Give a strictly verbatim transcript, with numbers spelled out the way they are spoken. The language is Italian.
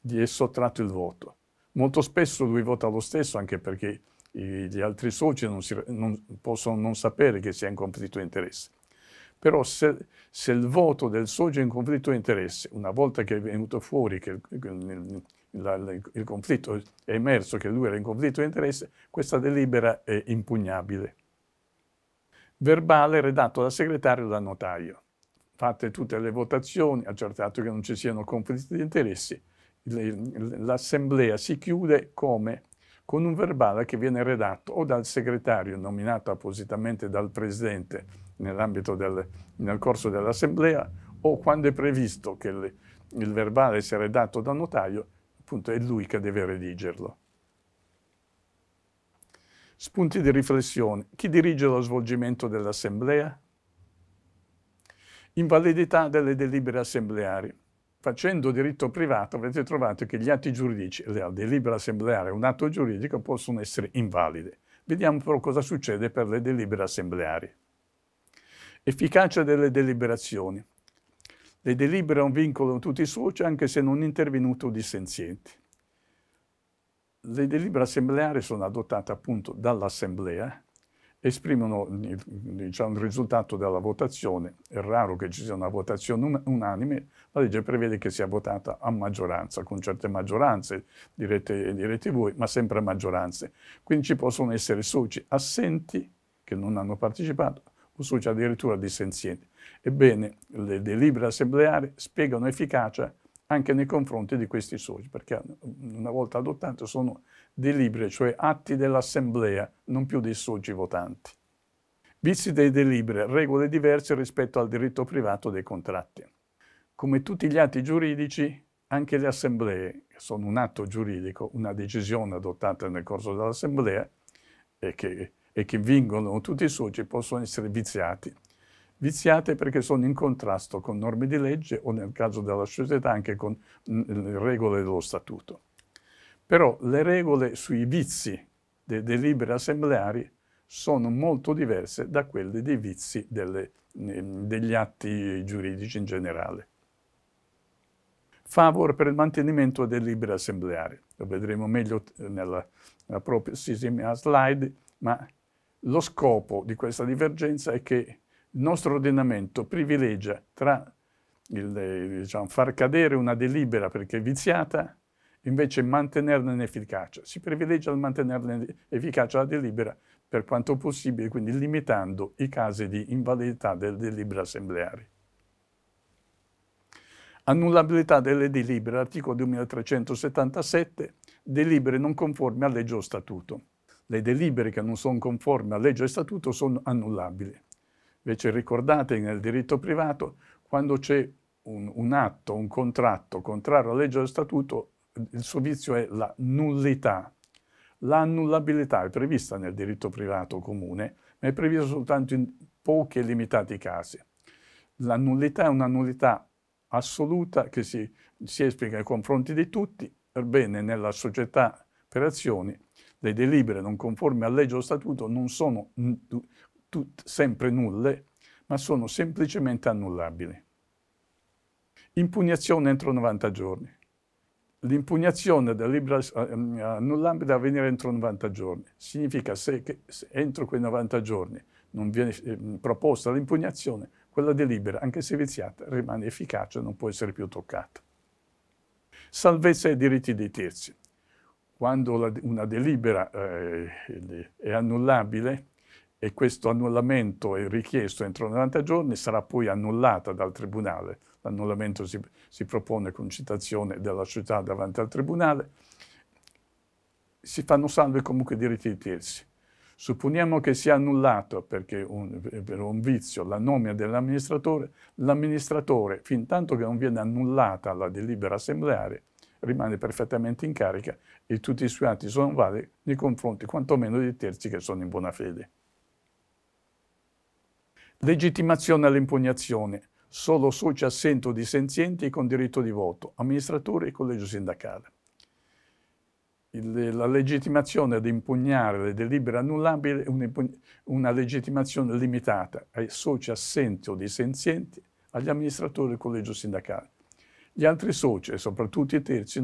gli è sottratto il voto. Molto spesso lui vota lo stesso, anche perché gli altri soci non, si, non possono non sapere che sia in conflitto di interesse. Però se, se il voto del socio è in conflitto di interesse, una volta che è venuto fuori che il, il, il conflitto è emerso, che lui era in conflitto di interesse, questa delibera è impugnabile. Verbale redatto dal segretario o dal notaio. Fatte tutte le votazioni, accertato che non ci siano conflitti di interessi, l'assemblea si chiude come? Con un verbale che viene redatto o dal segretario nominato appositamente dal presidente nell'ambito del, nel corso dell'assemblea, o quando è previsto che il, il verbale sia redatto dal notaio, appunto è lui che deve redigerlo. Spunti di riflessione. Chi dirige lo svolgimento dell'assemblea? Invalidità delle delibere assembleari. Facendo diritto privato avete trovato che gli atti giuridici, la delibera assembleare e un atto giuridico possono essere invalide. Vediamo però cosa succede per le delibere assembleari. Efficacia delle deliberazioni. Le delibere vincolano tutti i soci anche se non intervenuto dissenzienti. Le delibere assembleari sono adottate appunto dall'assemblea, esprimono diciamo, il risultato della votazione. È raro che ci sia una votazione unanime, la legge prevede che sia votata a maggioranza, con certe maggioranze, direte, direte voi, ma sempre a maggioranze. Quindi ci possono essere soci assenti, che non hanno partecipato, o soci addirittura dissenzienti. Ebbene, le delibere assembleari spiegano efficacia anche nei confronti di questi soci, perché una volta adottate sono delibere, cioè atti dell'assemblea, non più dei soci votanti. Vizi dei delibere, regole diverse rispetto al diritto privato dei contratti. Come tutti gli atti giuridici, anche le assemblee, che sono un atto giuridico, una decisione adottata nel corso dell'assemblea e che, e che vincono tutti i soci, possono essere viziati. Viziate perché sono in contrasto con norme di legge o nel caso della società anche con le regole dello statuto. Però le regole sui vizi dei delibere assembleari sono molto diverse da quelle dei vizi delle, degli atti giuridici in generale. Favor per il mantenimento delle delibere assembleari. Lo vedremo meglio nella, nella prossima slide, ma lo scopo di questa divergenza è che il nostro ordinamento privilegia tra il diciamo, far cadere una delibera perché è viziata, invece mantenerne l'efficacia. Si privilegia il mantenerne efficacia la delibera per quanto possibile, quindi limitando i casi di invalidità delle delibere assembleari. Annullabilità delle delibere, articolo duemilatrecentosettantasette, delibere non conformi a legge o statuto. Le delibere che non sono conformi a legge o statuto sono annullabili. Invece ricordate nel diritto privato, quando c'è un, un atto, un contratto contrario alla legge o allo statuto, il suo vizio è la nullità. L'annullabilità è prevista nel diritto privato comune, ma è prevista soltanto in pochi e limitati casi. La nullità è una nullità assoluta che si, si esplica nei confronti di tutti. Ebbene, nella società per azioni, le delibere non conformi a legge o statuto non sono Tut, sempre nulle, ma sono semplicemente annullabili. Impugnazione entro novanta giorni. L'impugnazione della delibera annullabile deve avvenire entro novanta giorni. Significa se, che, se entro quei novanta giorni non viene eh, proposta l'impugnazione, quella delibera, anche se viziata, rimane efficace e non può essere più toccata. Salvezza e diritti dei terzi. Quando la, una delibera eh, è annullabile, e questo annullamento è richiesto entro novanta giorni, sarà poi annullata dal Tribunale. L'annullamento si, si propone con citazione della società davanti al Tribunale. Si fanno salvi comunque i diritti di terzi. Supponiamo che sia annullato perché un, per un vizio la nomina dell'amministratore, l'amministratore, fin tanto che non viene annullata la delibera assembleare, rimane perfettamente in carica e tutti i suoi atti sono validi nei confronti quantomeno dei terzi che sono in buona fede. Legittimazione all'impugnazione. Solo soci assenti o dissenzienti con diritto di voto, amministratore e collegio sindacale. Il, la legittimazione ad impugnare le delibere annullabili è una legittimazione limitata ai soci assenti o dissenzienti, agli amministratori e al collegio sindacale. Gli altri soci, e soprattutto i terzi,